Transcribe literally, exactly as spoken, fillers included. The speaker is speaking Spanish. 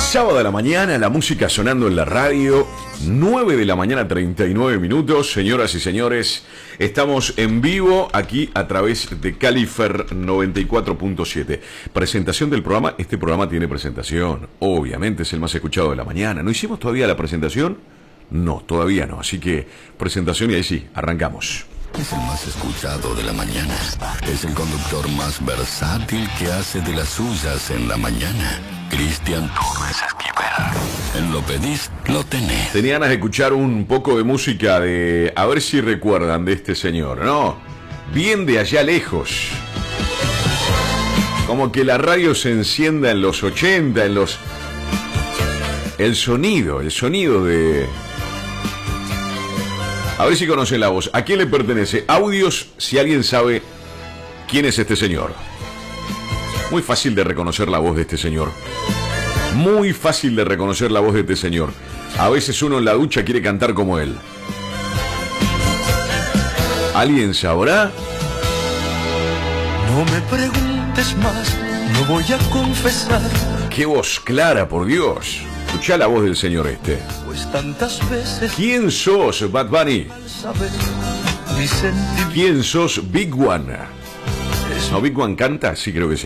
Sábado de la mañana, la música sonando en la radio, nueve de la mañana, treinta y nueve minutos. Señoras y señores, estamos en vivo aquí a través de Califer noventa y cuatro punto siete. Presentación del programa. Este programa tiene presentación, obviamente es el más escuchado de la mañana. ¿No hicimos todavía la presentación? No, todavía no, así que presentación y ahí sí, arrancamos. Es el más escuchado de la mañana. Es el conductor más versátil que hace de las suyas en la mañana. Cristian Torres Esquivel. En lo pedís, lo tenés. Tenía ganas de escuchar un poco de música de... A ver si recuerdan de este señor, ¿no? Bien de allá lejos. Como que la radio se encienda en los ochenta, en los... El sonido, el sonido de... A ver si conocen la voz. ¿A quién le pertenece? Audios, si alguien sabe quién es este señor. Muy fácil de reconocer la voz de este señor. Muy fácil de reconocer la voz de este señor. A veces uno en la ducha quiere cantar como él. ¿Alguien sabrá? No me preguntes más, no voy a confesar. ¡Qué voz clara, por Dios! Escuchá la voz del señor este. Pues tantas veces. ¿Quién sos, Bad Bunny? ¿Quién sos, Big One? ¿No Big One canta? Sí, creo que sí.